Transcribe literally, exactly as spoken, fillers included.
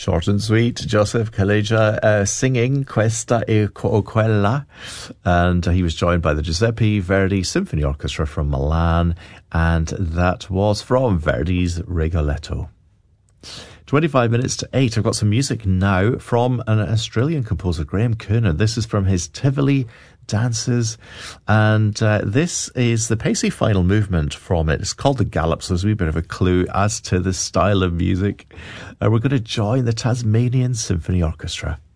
Short and sweet, Joseph Calleja uh, singing Questa e Quella, and uh, he was joined by the Giuseppe Verdi Symphony Orchestra from Milan, and that was from Verdi's Rigoletto. twenty-five minutes to eight. I've got some music now from an Australian composer, Graham Kernan. This is from his Tivoli Dances, and uh, this is the pacey final movement from it. It's called the Gallop, so there's a wee bit of a clue as to the style of music. Uh, we're going to join the Tasmanian Symphony Orchestra.